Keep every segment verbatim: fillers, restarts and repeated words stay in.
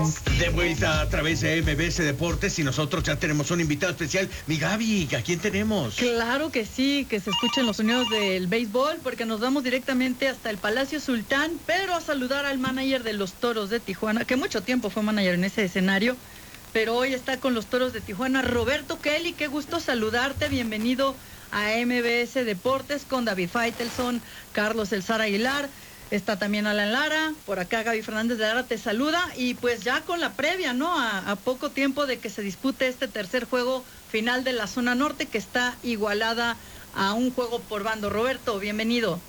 Estamos de vuelta a través de M B S Deportes y nosotros ya tenemos un invitado especial. Mi Gaby, ¿a quién tenemos? Claro que sí, que se escuchen los sonidos del béisbol, porque nos vamos directamente hasta el Palacio Sultán, pero a saludar al manager de los Toros de Tijuana, que mucho tiempo fue manager en ese escenario, pero hoy está con los Toros de Tijuana, Roberto Kelly. Qué gusto saludarte, bienvenido a M B S Deportes con David Faitelson, Carlos El Zar Aguilar. Está también Alan Lara, por acá Gaby Fernández de Lara te saluda, y pues ya con la previa, ¿no? A, a poco tiempo de que se dispute este tercer juego final de la zona norte, que está igualada a un juego por bando. Roberto, bienvenido.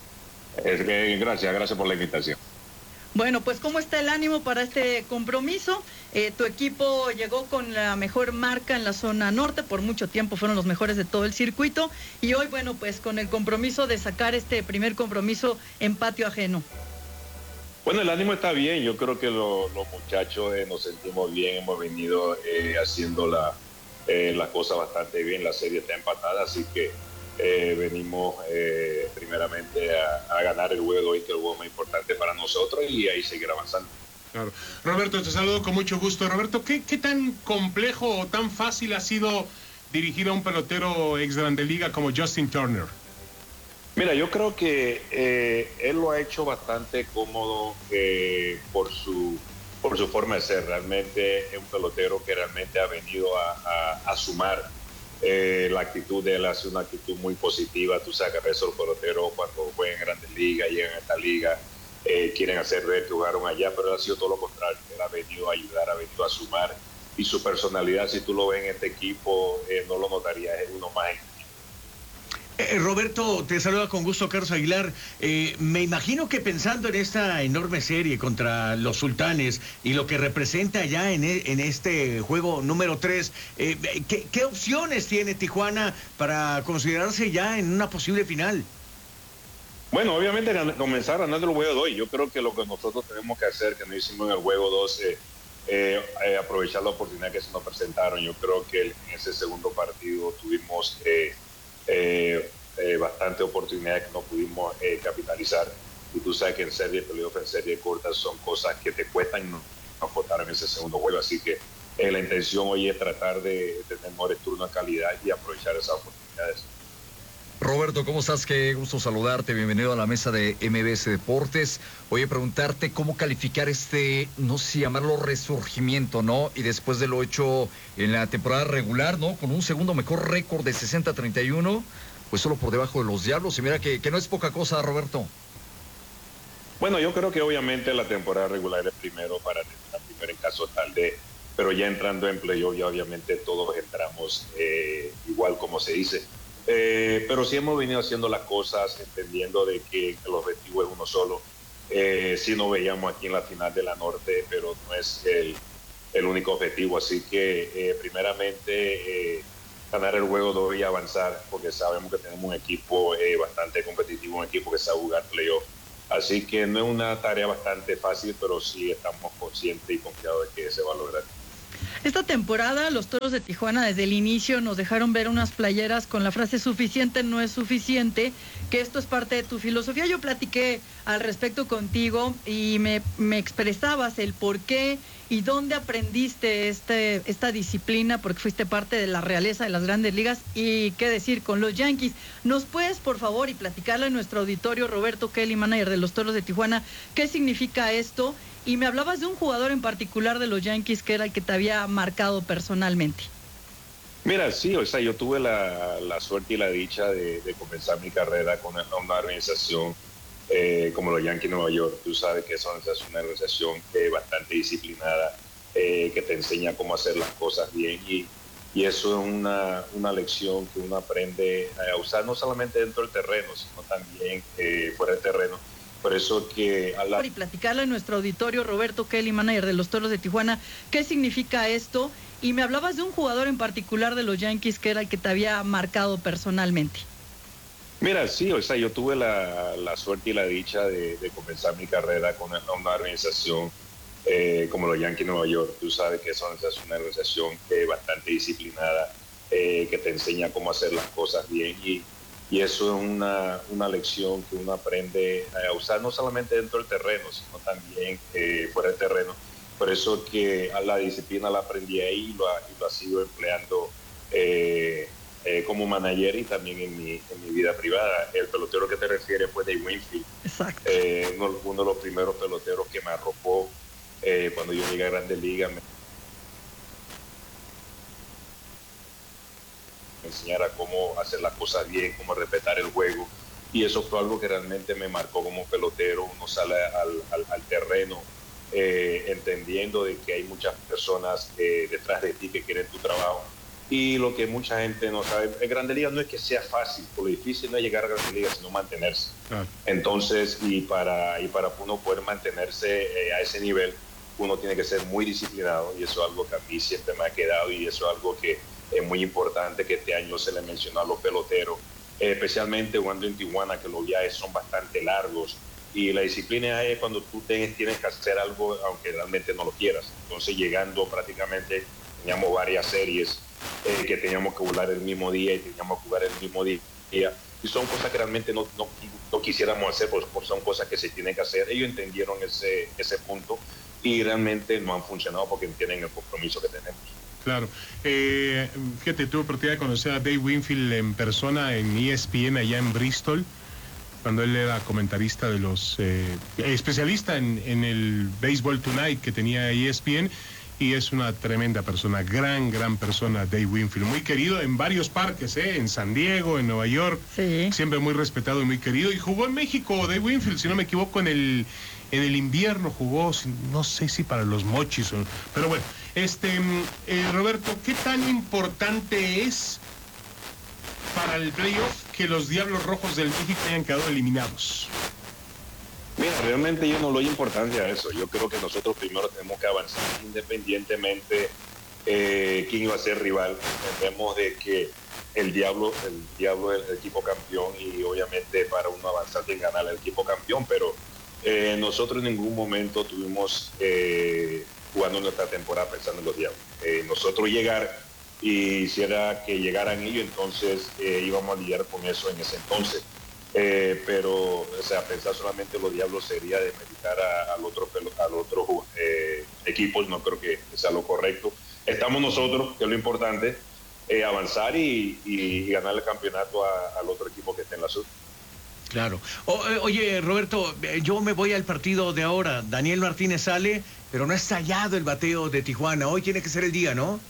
Es que, gracias, gracias por la invitación. Bueno, pues ¿cómo está el ánimo para este compromiso? Eh, tu equipo llegó con la mejor marca en la zona norte, por mucho tiempo fueron los mejores de todo el circuito, y hoy, bueno, pues con el compromiso de sacar este primer compromiso en patio ajeno. Bueno, el ánimo está bien, yo creo que lo, los muchachos eh, nos sentimos bien, hemos venido eh, haciendo la, eh, la cosa bastante bien, la serie está empatada, así que eh, venimos eh, primeramente a, a ganar el juego hoy, que es el juego más importante para nosotros, y ahí seguir avanzando. Claro. Roberto, te saludo con mucho gusto. Roberto, ¿qué, qué tan complejo o tan fácil ha sido dirigir a un pelotero ex Grande Liga como Justin Turner? Mira, yo creo que eh, él lo ha hecho bastante cómodo eh, por su por su forma de ser. Realmente es un pelotero que realmente ha venido a, a, a sumar. Eh, la actitud de él hace una actitud muy positiva. Tú sabes que esos peloteros cuando juegan en Grandes Ligas, llegan a esta liga, eh, quieren hacer ver que jugaron allá, pero él ha sido todo lo contrario. Él ha venido a ayudar, ha venido a sumar, y su personalidad, si tú lo ves en este equipo, eh, no lo notarías, es uno más en Eh, Roberto, te saluda con gusto Carlos Aguilar. Eh, me imagino que pensando en esta enorme serie contra los Sultanes y lo que representa ya en, e, en este juego número tres, eh, ¿qué, ¿qué opciones tiene Tijuana para considerarse ya en una posible final? Bueno, obviamente comenzar ganando el juego de hoy. Yo creo que lo que nosotros tenemos que hacer, que no hicimos en el juego doce, eh, eh, aprovechar la oportunidad que se nos presentaron. Yo creo que en ese segundo partido tuvimos Eh, Eh, eh, bastante oportunidades que no pudimos eh, capitalizar, y tú sabes que en serie playoff, en serie corta, son cosas que te cuestan y no nos costaron en ese segundo juego, así que eh, la intención hoy es tratar de, de tener mejores turnos de calidad y aprovechar esas oportunidades. Roberto, ¿cómo estás? Qué gusto saludarte, bienvenido a la mesa de M B S Deportes. Oye, preguntarte cómo calificar este, no sé si llamarlo resurgimiento, ¿no? Y después de lo hecho en la temporada regular, ¿no? Con un segundo mejor récord de sesenta a treinta y uno, pues solo por debajo de los Diablos, y mira que, que no es poca cosa, Roberto. Bueno, yo creo que obviamente la temporada regular es primero para terminar primero en caso tal de, pero ya entrando en playoff, ya obviamente todos entramos eh, igual como se dice. Eh, pero sí hemos venido haciendo las cosas entendiendo de que el objetivo es uno solo. Eh, sí nos veíamos aquí en la final de la Norte, pero no es el, el único objetivo, así que eh, primeramente eh, ganar el juego de hoy y avanzar, porque sabemos que tenemos un equipo eh, bastante competitivo, un equipo que sabe jugar playoff, así que no es una tarea bastante fácil, pero sí estamos conscientes y confiados de que se va a lograr. Esta temporada los Toros de Tijuana desde el inicio nos dejaron ver unas playeras con la frase suficiente no es suficiente, que esto es parte de tu filosofía. Yo platiqué al respecto contigo y me, me expresabas el por qué y dónde aprendiste este, esta disciplina, porque fuiste parte de la realeza de las Grandes Ligas, y qué decir con los Yankees. ¿Nos puedes, por favor, y platicarle a nuestro auditorio, Roberto Kelly, manager de los Toros de Tijuana, qué significa esto? Y me hablabas de un jugador en particular de los Yankees que era el que te había marcado personalmente. Mira, sí, o sea, yo tuve la, la suerte y la dicha de, de comenzar mi carrera con una organización eh, como los Yankees de Nueva York. Tú sabes que es una organización que es bastante disciplinada, eh, que te enseña cómo hacer las cosas bien, y, y eso es una, una lección que uno aprende a usar no solamente dentro del terreno, sino también eh, fuera del terreno. Por eso que a la... Y platicarle a nuestro auditorio, Roberto Kelly, manager de los Toros de Tijuana, qué significa esto. Y me hablabas de un jugador en particular de los Yankees que era el que te había marcado personalmente. Mira, sí, o sea, yo tuve la, la suerte y la dicha de, de comenzar mi carrera con una, una organización eh, como los Yankees de Nueva York. Tú sabes que es una organización que es bastante disciplinada, eh, que te enseña cómo hacer las cosas bien, y Y eso es una, una lección que uno aprende a usar no solamente dentro del terreno, sino también eh, fuera del terreno. Por eso que a la disciplina la aprendí ahí y lo, ha, y lo ha sido empleando eh, eh, como manager y también en mi, en mi vida privada. El pelotero que te refieres fue Dave Winfield. Exacto. Eh, uno, uno de los primeros peloteros que me arropó eh, cuando yo llegué a Grandes Ligas. Me enseñara cómo hacer las cosas bien, cómo respetar el juego, y eso fue algo que realmente me marcó como pelotero. Uno sale al, al, al terreno eh, entendiendo de que hay muchas personas eh, detrás de ti que quieren tu trabajo, y lo que mucha gente no sabe, en Grandes Ligas no es que sea fácil, lo difícil no es llegar a Grandes Ligas, sino mantenerse. Ah. Entonces, y para, y para uno poder mantenerse eh, a ese nivel, uno tiene que ser muy disciplinado, y eso es algo que a mí siempre me ha quedado, y eso es algo que es muy importante, que este año se le mencionó a los peloteros, eh, especialmente jugando en Tijuana, que los viajes son bastante largos, y la disciplina es cuando tú tienes, tienes que hacer algo aunque realmente no lo quieras. Entonces, llegando prácticamente, teníamos varias series eh, que teníamos que jugar el mismo día y teníamos que jugar el mismo día, y son cosas que realmente no, no, no quisiéramos hacer, porque son cosas que se tienen que hacer. Ellos entendieron ese, ese punto, y realmente no han funcionado porque entienden el compromiso que tenemos. Claro. Eh, fíjate, tuve oportunidad de conocer a Dave Winfield en persona en E S P N allá en Bristol, cuando él era comentarista de los... Eh, especialista en, en el Baseball Tonight que tenía E S P N, y es una tremenda persona, gran, gran persona Dave Winfield, muy querido en varios parques, ¿eh? En San Diego, en Nueva York, sí. Siempre muy respetado y muy querido, y jugó en México Dave Winfield, si no me equivoco, en el... En el invierno jugó, no sé si para los Mochis, o, pero bueno, este eh, Roberto, ¿qué tan importante es para el playoff que los Diablos Rojos del México hayan quedado eliminados? Mira, realmente yo no le doy importancia a eso. Yo creo que nosotros primero tenemos que avanzar independientemente eh, quién iba a ser rival. Entendemos de que el Diablo, el Diablo es el equipo campeón, y obviamente para uno avanzar tiene que ganar el equipo campeón, pero Eh, nosotros en ningún momento tuvimos eh, jugando nuestra temporada pensando en los Diablos. Eh, nosotros llegar, y si era que llegaran ellos, entonces eh, íbamos a lidiar con eso en ese entonces. Eh, pero, o sea, pensar solamente en los Diablos sería demeritar al otro, al otro eh, equipo, no creo que sea lo correcto. Estamos nosotros, que es lo importante, eh, avanzar y, y, y ganar el campeonato a, al otro equipo que esté en la sur. Claro. O, oye, Roberto, yo me voy al partido de ahora. Daniel Martínez sale, pero no ha estallado el bateo de Tijuana. Hoy tiene que ser el día, ¿no?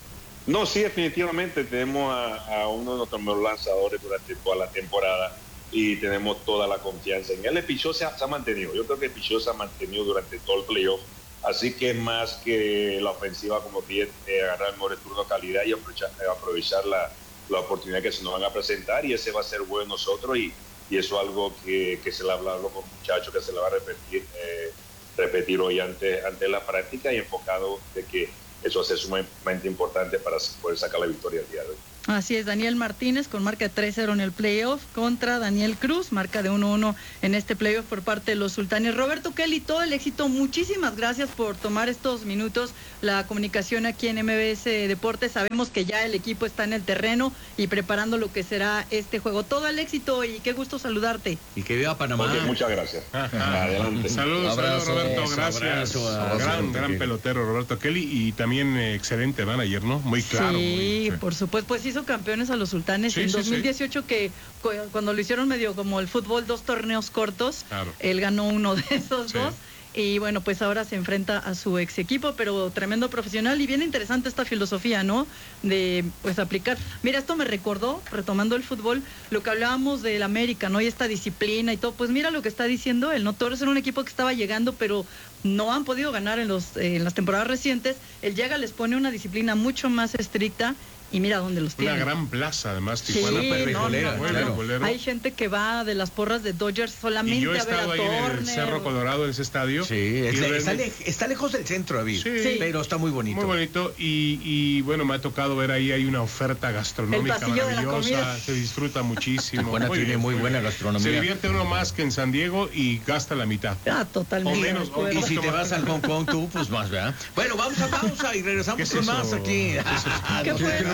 No, sí, definitivamente. Tenemos a, a uno de nuestros mejores lanzadores durante toda la temporada, y tenemos toda la confianza en él. El pichó se, se ha mantenido. Yo creo que el pichó se ha mantenido durante todo el playoff. Así que es más que la ofensiva, como pide, eh, agarrar el mejor turno de calidad y aprovechar, eh, aprovechar la, la oportunidad que se nos van a presentar, y ese va a ser bueno nosotros, y y eso es algo que, que se le ha hablado con muchachos, que se le va a repetir eh, repetir hoy ante, ante la práctica, y enfocado de que eso va a ser sumamente importante para poder sacar la victoria el día de hoy. Así es, Daniel Martínez con marca de tres cero en el playoff contra Daniel Cruz, marca de uno uno en este playoff por parte de los Sultanes. Roberto Kelly, todo el éxito, muchísimas gracias por tomar estos minutos, la comunicación aquí en M B S Deportes. Sabemos que ya el equipo está en el terreno y preparando lo que será este juego. Todo el éxito y qué gusto saludarte. Y que viva Panamá. Okay, muchas gracias. Adelante. Saludos, saludos Roberto, gracias. Abrazo, abrazo, gran, abrazo, gran pelotero Roberto Kelly, y también eh, excelente manager, ¿no? Muy claro. Sí, muy, por supuesto, pues hizo campeones a los Sultanes sí, en sí, dos mil dieciocho, sí. Que cuando lo hicieron medio como el fútbol, dos torneos cortos, claro. Él ganó uno de esos sí. dos, y bueno, pues ahora se enfrenta a su ex equipo, pero tremendo profesional, y bien interesante esta filosofía, ¿no? De pues aplicar. Mira, esto me recordó, retomando el fútbol, lo que hablábamos del América, ¿no? Y esta disciplina y todo, pues mira lo que está diciendo él, ¿no? Toros era un equipo que estaba llegando, pero no han podido ganar en, los, eh, en las temporadas recientes. Él llega, les pone una disciplina mucho más estricta, y mira dónde los tiene. Una gran plaza, además, sí, Tijuana. No, no, claro. Hay gente que va de las porras de Dodgers solamente y yo he a ver a estado ahí Turner. en el Cerro Colorado, en ese estadio. Sí, está, está, le, está lejos del centro, David, sí, sí. Pero está muy bonito. Muy bonito, y, y bueno, me ha tocado ver ahí, hay una oferta gastronómica maravillosa, se disfruta muchísimo. Tijuana tiene bien, muy buena gastronomía. Se divierte uno más que en San Diego y gasta la mitad. Ah, totalmente. O menos, o y si te vas al Hong Kong tú, pues más, ¿verdad? Bueno, vamos a pausa y regresamos con más aquí. ¿Qué fue?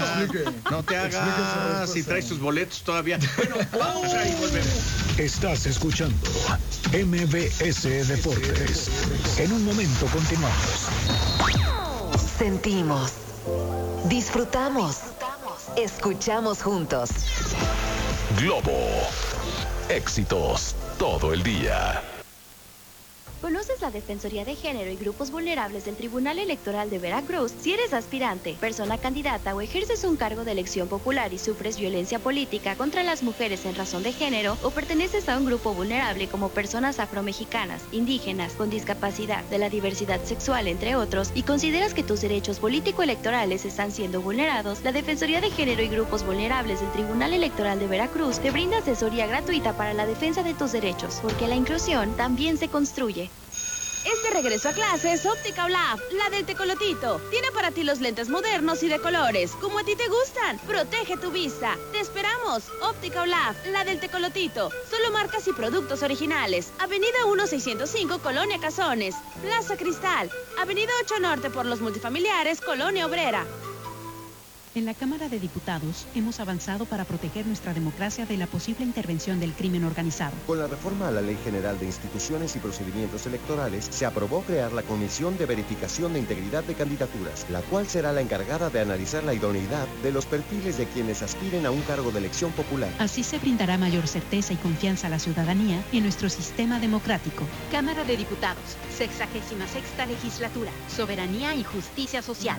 No te hagas si traes tus boletos todavía. Bueno, pausa y volvemos. Estás escuchando M B S Deportes. En un momento continuamos. Sentimos, disfrutamos, escuchamos juntos. Globo. Éxitos todo el día. ¿Conoces la Defensoría de Género y Grupos Vulnerables del Tribunal Electoral de Veracruz? Si eres aspirante, persona candidata o ejerces un cargo de elección popular y sufres violencia política contra las mujeres en razón de género o perteneces a un grupo vulnerable como personas afromexicanas, indígenas, con discapacidad, de la diversidad sexual, entre otros, y consideras que tus derechos político-electorales están siendo vulnerados, la Defensoría de Género y Grupos Vulnerables del Tribunal Electoral de Veracruz te brinda asesoría gratuita para la defensa de tus derechos, porque la inclusión también se construye. Este regreso a clases, Óptica Olaf, la del tecolotito. Tiene para ti los lentes modernos y de colores, como a ti te gustan. Protege tu vista. Te esperamos. Óptica Olaf, la del tecolotito. Solo marcas y productos originales. Avenida uno seiscientos cinco, Colonia Cazones. Plaza Cristal. Avenida ocho Norte por los multifamiliares, Colonia Obrera. En la Cámara de Diputados hemos avanzado para proteger nuestra democracia de la posible intervención del crimen organizado. Con la reforma a la Ley General de Instituciones y Procedimientos Electorales, se aprobó crear la Comisión de Verificación de Integridad de Candidaturas, la cual será la encargada de analizar la idoneidad de los perfiles de quienes aspiren a un cargo de elección popular. Así se brindará mayor certeza y confianza a la ciudadanía en nuestro sistema democrático. Cámara de Diputados, sexagésima sexta legislatura, soberanía y justicia social.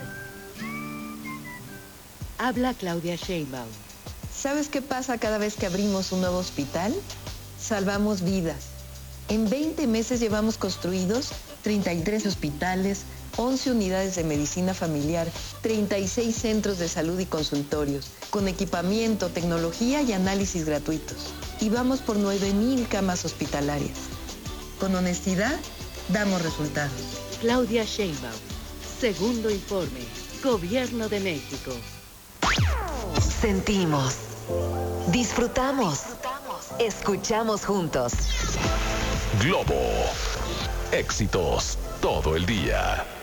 Habla Claudia Sheinbaum. ¿Sabes qué pasa cada vez que abrimos un nuevo hospital? Salvamos vidas. En veinte meses llevamos construidos treinta y tres hospitales, once unidades de medicina familiar, treinta y seis centros de salud y consultorios, con equipamiento, tecnología y análisis gratuitos. Y vamos por nueve mil camas hospitalarias. Con honestidad, damos resultados. Claudia Sheinbaum. Segundo informe. Gobierno de México. Sentimos, disfrutamos, escuchamos juntos. Globo. Éxitos todo el día.